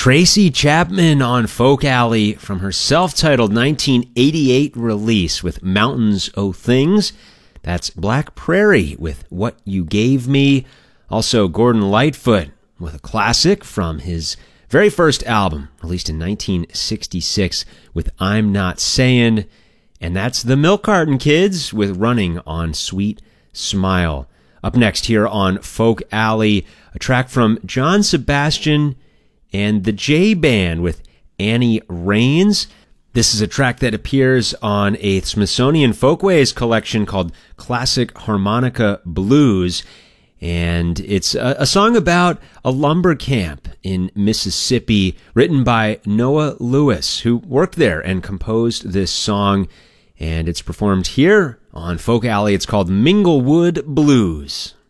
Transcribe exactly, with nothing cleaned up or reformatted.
Tracy Chapman on Folk Alley from her self-titled nineteen eighty-eight release with Mountains O' Things. That's Black Prairie with What You Gave Me. Also Gordon Lightfoot with a classic from his very first album, released in nineteen sixty-six, with I'm Not Sayin'. And that's the Milk Carton Kids with Running on Sweet Smile. Up next here on Folk Alley, a track from John Sebastian and the J Band with Annie Raines. This is a track that appears on a Smithsonian Folkways collection called Classic Harmonica Blues. And it's a, a song about a lumber camp in Mississippi, written by Noah Lewis, who worked there and composed this song. And it's performed here on Folk Alley. It's called Minglewood Blues.